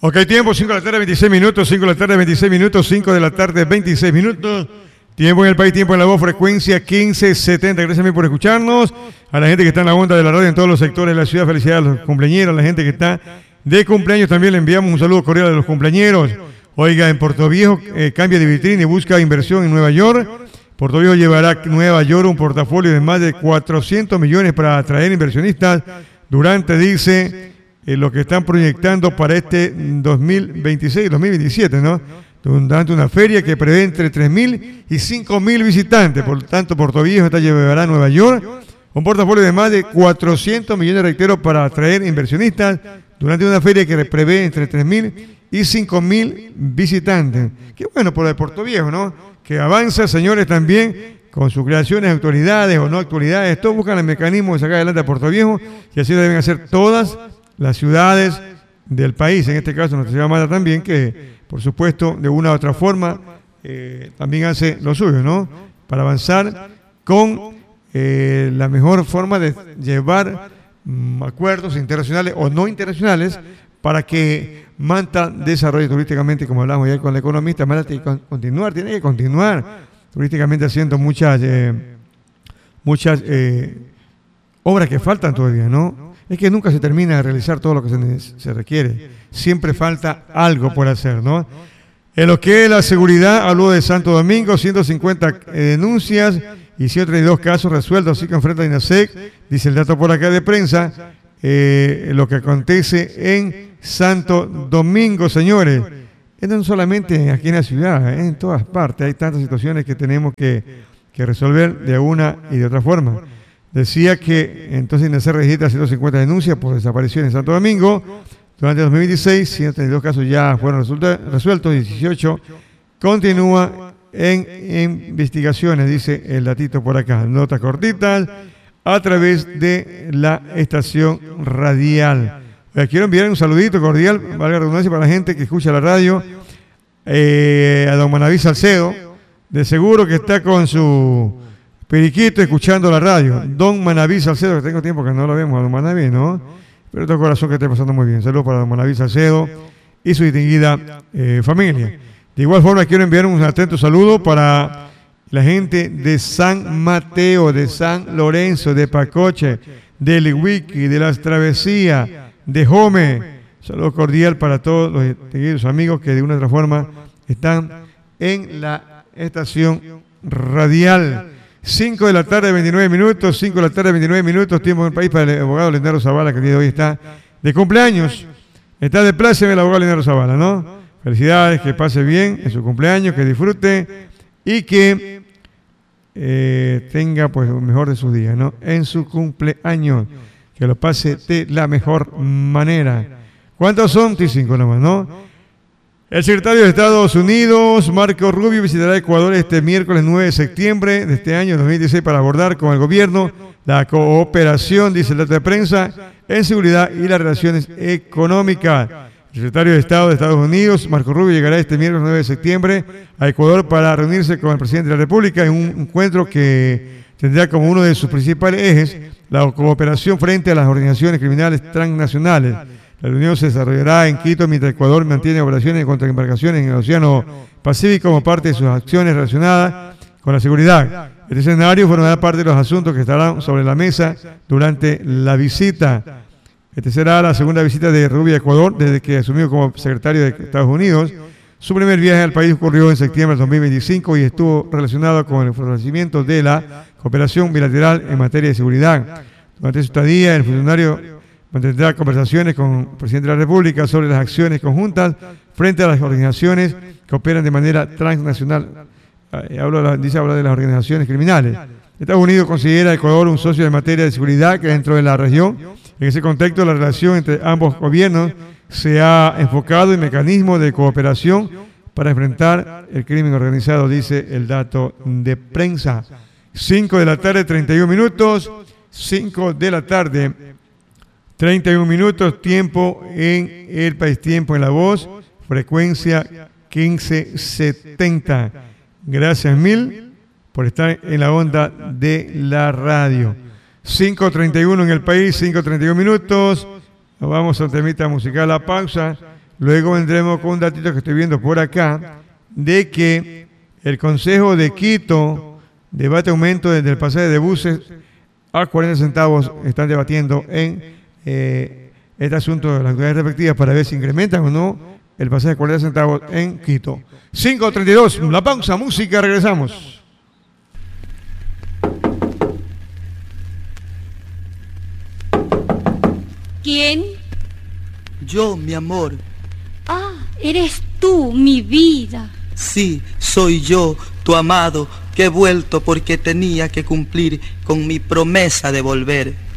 Ok, tiempo, 5 de la tarde, 26 minutos, 5 de la tarde, 26 minutos, 5 de la tarde, 26 minutos. Tiempo en el país, tiempo en la voz, frecuencia 1570. Gracias a mí por escucharnos. A la gente que está en la onda de la radio en todos los sectores de la ciudad, felicidades a los cumpleañeros, a la gente que está de cumpleaños también le enviamos un saludo cordial a los cumpleañeros. Oiga, en Puerto Viejo cambia de vitrina y busca inversión en Nueva York. Puerto Viejo llevará a Nueva York un portafolio de más de 400 millones para atraer inversionistas durante, dice, lo que están proyectando para este 2026, 2027, ¿no? Durante una feria que prevé entre 3.000 y 5.000 visitantes. Por lo tanto, Puerto Viejo llevará a Nueva York un portafolio de más de 400 millones, reitero, para atraer inversionistas durante una feria que prevé entre 3.000 y 5.000 visitantes. Qué bueno por el Puerto Viejo, ¿no? Que avanza, señores, también con sus creaciones, autoridades o no autoridades. Todos buscan el mecanismo de sacar adelante a Puerto Viejo y así lo deben hacer todas las ciudades del país. En este caso, nuestra ciudad Mata también, que por supuesto, de una u otra forma, también hace lo suyo, ¿no? Para avanzar con la mejor forma de llevar acuerdos internacionales o no internacionales para que Manta desarrolle turísticamente, como hablamos ya con el economista. Manta tiene que continuar turísticamente haciendo muchas obras que faltan todavía, ¿no? Es que nunca se termina de realizar todo lo que se requiere. Siempre falta algo por hacer, ¿no? En lo que es la seguridad, habló de Santo Domingo, 150 denuncias y 132 casos resueltos, así que enfrenta a INASEC, dice el dato por acá de prensa, lo que acontece en Santo Domingo, señores. Esto no solamente aquí en la ciudad, en todas partes hay tantas situaciones que tenemos que resolver de una y de otra forma. Decía que entonces INASEC registra 150 denuncias por desaparición en Santo Domingo. Durante 2026, 132 casos ya fueron resueltos, 18 continúa en investigaciones, dice el datito por acá. Notas cortitas a través de la estación radial. Quiero enviar un saludito cordial, valga la redundancia, para la gente que escucha la radio, a don Manaví Salcedo, de seguro que está con su periquito escuchando la radio. Don Manaví Salcedo, que tengo tiempo que no lo vemos a don Manaví, ¿no? Pero todo corazón que esté pasando muy bien. Saludos para don Manaví Salcedo y su distinguida familia. De igual forma, quiero enviar un atento saludo para la gente de San Mateo, de San Lorenzo, de Pacoche, de Liwiki, de Las Travesías, de Jome. Saludo cordial para todos los distinguidos amigos que de una u otra forma están en la estación radial. 5 de la tarde, 29 minutos, 5 de la tarde, 29 minutos, tiempo en el país para el abogado Leonardo Zavala, que el día de hoy está de cumpleaños. Está de pláceme el abogado Leonardo Zavala, ¿no? Felicidades, que pase bien en su cumpleaños, que disfrute y que tenga pues lo mejor de sus días, ¿no? En su cumpleaños, que lo pase de la mejor manera. ¿Cuántos son? 5 nomás, ¿no? El secretario de Estados Unidos, Marco Rubio, visitará Ecuador este miércoles 9 de septiembre de este año 2016 para abordar con el gobierno la cooperación, dice el dato de prensa, en seguridad y las relaciones económicas. El secretario de Estado de Estados Unidos, Marco Rubio, llegará este miércoles 9 de septiembre a Ecuador para reunirse con el presidente de la República en un encuentro que tendrá como uno de sus principales ejes la cooperación frente a las organizaciones criminales transnacionales. La reunión se desarrollará en Quito mientras Ecuador mantiene operaciones contra embarcaciones en el Océano Pacífico como parte de sus acciones relacionadas con la seguridad. Este escenario formará parte de los asuntos que estarán sobre la mesa durante la visita. Esta será la segunda visita de Rubio a Ecuador desde que asumió como secretario de Estados Unidos. Su primer viaje al país ocurrió en septiembre de 2025 y estuvo relacionado con el fortalecimiento de la cooperación bilateral en materia de seguridad. Durante su estadía, el funcionario mantendrá conversaciones con el presidente de la República sobre las acciones conjuntas frente a las organizaciones que operan de manera transnacional. Habla de las organizaciones criminales. Estados Unidos considera a Ecuador un socio en materia de seguridad que dentro de la región. En ese contexto, la relación entre ambos gobiernos se ha enfocado en mecanismos de cooperación para enfrentar el crimen organizado, dice el dato de prensa. 5 de la tarde, 31 minutos. 5 de la tarde, 31 minutos, tiempo en el país, tiempo en la voz, frecuencia 1570. Gracias mil por estar en la onda de la radio. 5:31 en el país, 5:31 minutos. Nos vamos a un temita musical a pausa. Luego vendremos con un datito que estoy viendo por acá, de que el Consejo de Quito debate aumento desde el pasaje de buses a 40 centavos. Están debatiendo en este asunto de las autoridades respectivas para ver si incrementan o no el pasaje de 40 centavos en Quito. 5:32, la pausa, música, regresamos. ¿Quién? Yo, mi amor. Ah, eres tú, mi vida. Sí, soy yo, tu amado, que he vuelto porque tenía que cumplir con mi promesa de volver.